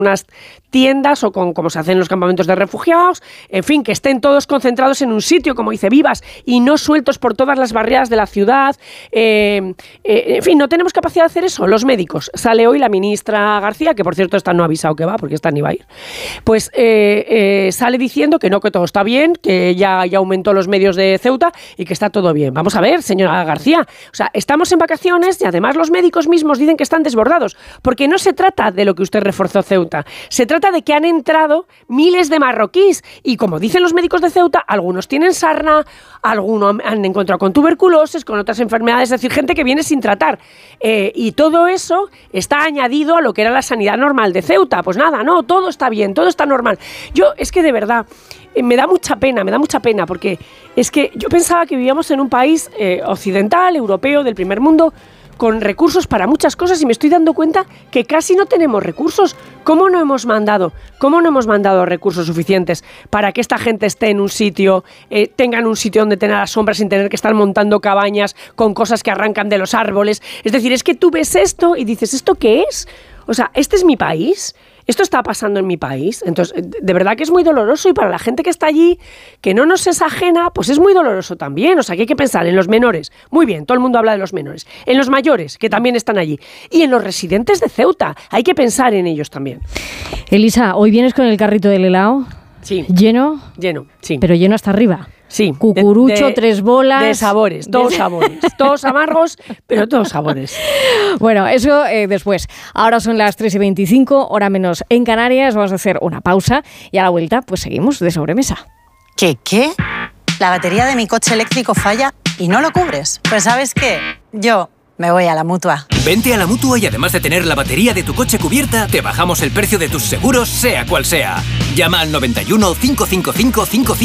unas tiendas o como se hace en los campamentos de refugiados, en fin, que estén todos concentrados en un sitio, como dice Vivas, y no sueltos por todas las barriadas de la ciudad. En fin, no tenemos capacidad de hacer eso. Los médicos. Sale hoy la ministra García, que por cierto esta no ha avisado que va, porque esta ni va a ir, pues sale diciendo que no, que todo está bien, que ya aumentó los medios de Ceuta y que está todo bien. Vamos a ver, señora García, o sea, estamos en vacaciones y además los médicos mismos dicen que están desbordados, porque no se trata de lo que usted reforzó Ceuta, se trata de que han entrado miles de marroquíes y, como dicen los médicos de Ceuta, algunos tienen sarna, algunos han encontrado con tuberculosis, con otras enfermedades, es decir, gente que viene sin tratar. Y todo eso está añadido a lo que era la sanidad normal de Ceuta. Pues nada, no, todo está bien, todo está normal. Yo, es que de verdad, me da mucha pena, porque es que yo pensaba que vivíamos en un país occidental, europeo, del primer mundo, con recursos para muchas cosas, y me estoy dando cuenta que casi no tenemos recursos. ¿Cómo no hemos mandado recursos suficientes para que esta gente esté en un sitio, tengan un sitio donde tener la sombra sin tener que estar montando cabañas con cosas que arrancan de los árboles? Es decir, es que tú ves esto y dices, ¿esto qué es? O sea, ¿este es mi país? ¿Esto está pasando en mi país? Entonces, de verdad que es muy doloroso, y para la gente que está allí, que no nos es ajena, pues es muy doloroso también. O sea, que hay que pensar en los menores. Muy bien, todo el mundo habla de los menores. En los mayores, que también están allí. Y en los residentes de Ceuta. Hay que pensar en ellos también. Elisa, ¿hoy vienes con el carrito del helado? Sí. ¿Lleno? Lleno, sí. Pero lleno hasta arriba. Sí. Cucurucho, 3 bolas. De sabores, todos sabores. Todos amargos, pero todos sabores. Bueno, eso después. Ahora son las 3:25, hora menos en Canarias. Vamos a hacer una pausa y a la vuelta pues seguimos de sobremesa. ¿Qué? La batería de mi coche eléctrico falla y no lo cubres. Pues ¿sabes qué? Yo me voy a la Mutua. Vente a la Mutua y además de tener la batería de tu coche cubierta, te bajamos el precio de tus seguros, sea cual sea. Llama al 91 555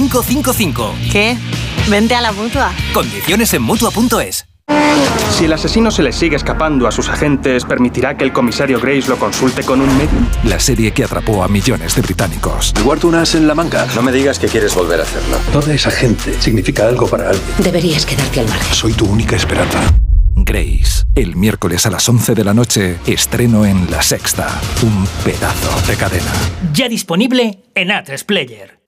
5555. ¿Qué? Vente a la Mutua. Condiciones en Mutua.es. Si el asesino se le sigue escapando a sus agentes, ¿permitirá que el comisario Grace lo consulte con un medium? La serie que atrapó a millones de británicos. Guardo un as en la manga. No me digas que quieres volver a hacerlo. Toda esa gente significa algo para alguien. Deberías quedarte al margen. Soy tu única esperanza. Grace, el miércoles a las 11 de la noche, estreno en La Sexta. Un pedazo de cadena. Ya disponible en A3Player.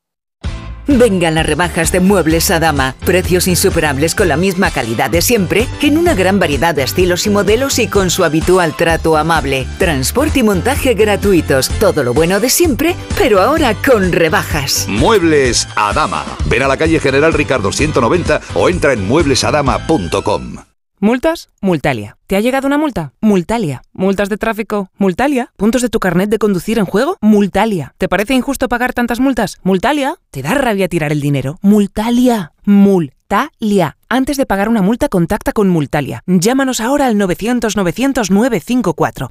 Vengan las rebajas de Muebles Adama. Precios insuperables con la misma calidad de siempre, en una gran variedad de estilos y modelos y con su habitual trato amable. Transporte y montaje gratuitos. Todo lo bueno de siempre, pero ahora con rebajas. Muebles Adama. Ven a la calle General Ricardo 190 o entra en mueblesadama.com. ¿Multas? Multalia. ¿Te ha llegado una multa? Multalia. ¿Multas de tráfico? Multalia. ¿Puntos de tu carnet de conducir en juego? Multalia. ¿Te parece injusto pagar tantas multas? Multalia. ¿Te da rabia tirar el dinero? Multalia. Multalia. Antes de pagar una multa, contacta con Multalia. Llámanos ahora al 900-900-954.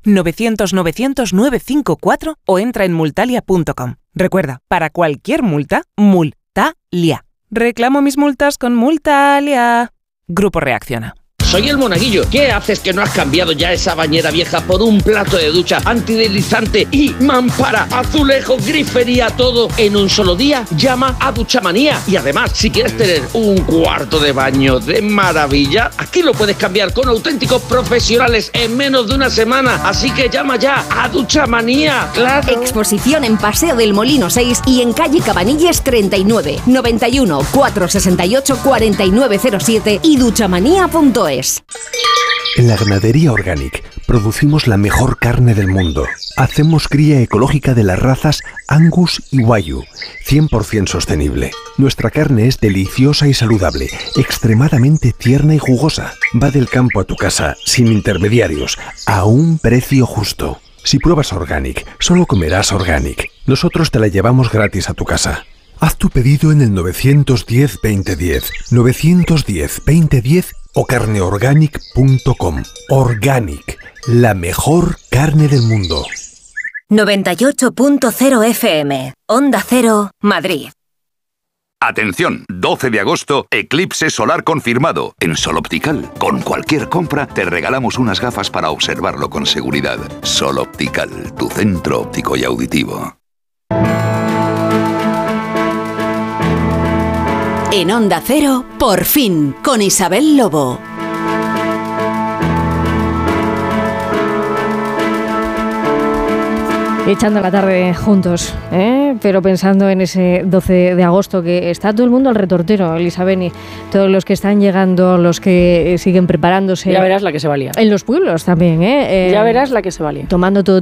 900-900-954 o entra en multalia.com. Recuerda, para cualquier multa, Multalia. Reclamo mis multas con Multalia. Grupo Reacciona. Soy el Monaguillo. ¿Qué haces que no has cambiado ya esa bañera vieja por un plato de ducha antideslizante y mampara, azulejo, grifería, todo en un solo día? Llama a Duchamanía. Y además, si quieres tener un cuarto de baño de maravilla, aquí lo puedes cambiar con auténticos profesionales en menos de una semana. Así que llama ya a Duchamanía. ¡Claro! Exposición en Paseo del Molino 6 y en calle Cabanilles 39. 91 468 4907 y duchamanía.es. En la Ganadería Organic producimos la mejor carne del mundo. Hacemos cría ecológica de las razas Angus y Wagyu, 100% sostenible. Nuestra carne es deliciosa y saludable, extremadamente tierna y jugosa. Va del campo a tu casa, sin intermediarios, a un precio justo. Si pruebas Organic, solo comerás Organic. Nosotros te la llevamos gratis a tu casa. Haz tu pedido en el 910-2010, 910-2010 o carneorganic.com. Organic, la mejor carne del mundo. 98.0 FM, Onda Cero, Madrid. Atención, 12 de agosto, eclipse solar confirmado. En Sol Optical, con cualquier compra, te regalamos unas gafas para observarlo con seguridad. Sol Optical, tu centro óptico y auditivo. En Onda Cero, por fin, con Isabel Lobo. echando la tarde juntos, pero pensando en ese 12 de agosto que está todo el mundo al retortero, Elisa Beni, todos los que están llegando, los que siguen preparándose. Ya verás la que se valía. En los pueblos también, Ya verás la que se valía. Tomando todo